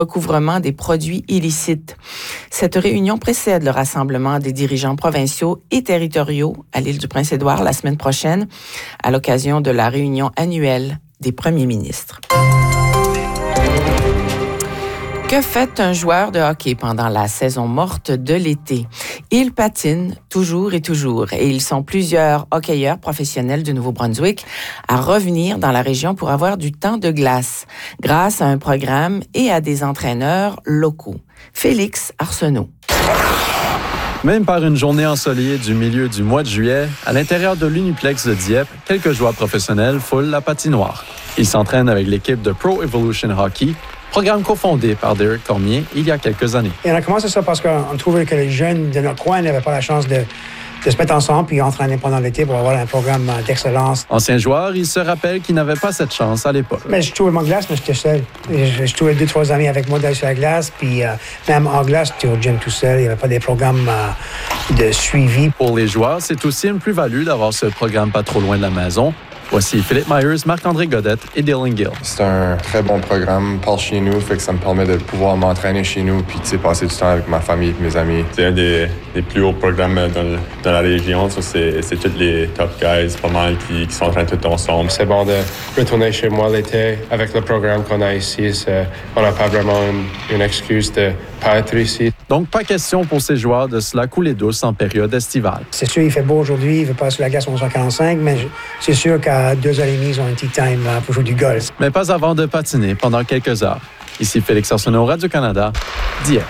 recouvrement des produits illicites. Cette réunion précède le rassemblement des dirigeants provinciaux et territoriaux à l'île du Prince-Édouard la semaine prochaine, à l'occasion de la réunion annuelle des premiers ministres. Que fait un joueur de hockey pendant la saison morte de l'été? Il patine toujours et toujours et ils sont plusieurs hockeyeurs professionnels du Nouveau-Brunswick à revenir dans la région pour avoir du temps de glace grâce à un programme et à des entraîneurs locaux. Félix Arsenault. Même par une journée ensoleillée du milieu du mois de juillet, à l'intérieur de l'Uniplex de Dieppe, quelques joueurs professionnels foulent la patinoire. Ils s'entraînent avec l'équipe de Pro Evolution Hockey, programme cofondé par Derek Cormier il y a quelques années. Et on a commencé ça parce qu'on trouvait que les jeunes de notre coin n'avaient pas la chance de se mettre ensemble puis entraîner pendant l'été pour avoir un programme d'excellence. Ancien joueur, il se rappelle qu'il n'avait pas cette chance à l'époque. Mais je trouvais mon glace, mais j'étais seul. Je trouvais 2-3 amis avec moi sur la glace, puis même en glace, j'étais au gym tout seul. Il n'y avait pas des programmes de suivi. Pour les joueurs, c'est aussi une plus-value d'avoir ce programme pas trop loin de la maison. Voici Philippe Myers, Marc-André Godette et Dylan Gill. C'est un très bon programme par chez nous, fait que ça me permet de pouvoir m'entraîner chez nous puis passer du temps avec ma famille et mes amis. C'est un des plus hauts programmes dans la région. Ça, c'est tous les top guys, pas mal, qui s'entraînent tous ensemble. C'est bon de retourner chez moi l'été avec le programme qu'on a ici. On n'a pas vraiment une excuse de pas être ici. Donc, pas question pour ces joueurs de se la couler douce en période estivale. C'est sûr, il fait beau aujourd'hui, il ne veut pas sur la glace 11h45, mais c'est sûr qu'à 2h30, ils ont un tea time pour jouer du golf. Mais pas avant de patiner pendant quelques heures. Ici Félix Arsenault, Radio-Canada, Dieppe.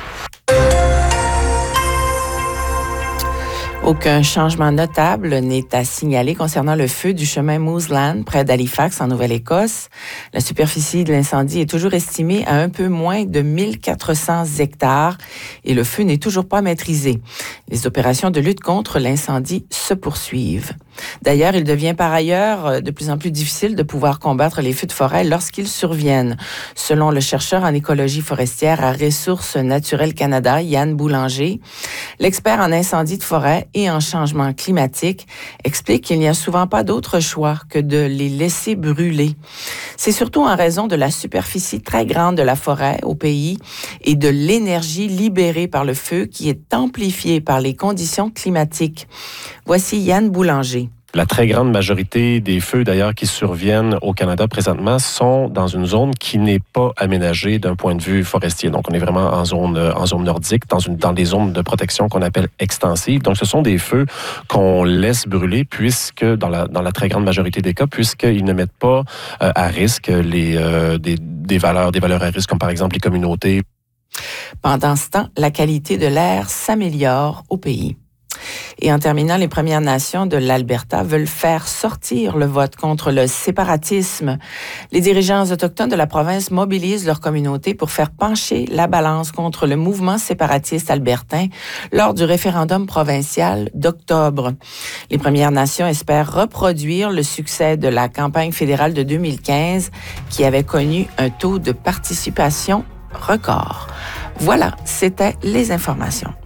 Aucun changement notable n'est à signaler concernant le feu du chemin Mooseland près d'Halifax en Nouvelle-Écosse. La superficie de l'incendie est toujours estimée à un peu moins de 1400 hectares et le feu n'est toujours pas maîtrisé. Les opérations de lutte contre l'incendie se poursuivent. D'ailleurs, il devient par ailleurs de plus en plus difficile de pouvoir combattre les feux de forêt lorsqu'ils surviennent. Selon le chercheur en écologie forestière à Ressources naturelles Canada, Yann Boulanger, l'expert en incendie de forêt et en changement climatique explique qu'il n'y a souvent pas d'autre choix que de les laisser brûler. C'est surtout en raison de la superficie très grande de la forêt au pays et de l'énergie libérée par le feu qui est amplifiée par les conditions climatiques. Voici Yann Boulanger. La très grande majorité des feux, d'ailleurs, qui surviennent au Canada présentement sont dans une zone qui n'est pas aménagée d'un point de vue forestier. Donc, on est vraiment en zone nordique, dans des zones de protection qu'on appelle extensives. Donc, ce sont des feux qu'on laisse brûler puisque, dans la très grande majorité des cas, puisqu'ils ne mettent pas à risque des valeurs à risque, comme par exemple les communautés. Pendant ce temps, la qualité de l'air s'améliore au pays. Et en terminant, les Premières Nations de l'Alberta veulent faire sortir le vote contre le séparatisme. Les dirigeants autochtones de la province mobilisent leur communauté pour faire pencher la balance contre le mouvement séparatiste albertain lors du référendum provincial d'octobre. Les Premières Nations espèrent reproduire le succès de la campagne fédérale de 2015 qui avait connu un taux de participation record. Voilà, c'était les informations.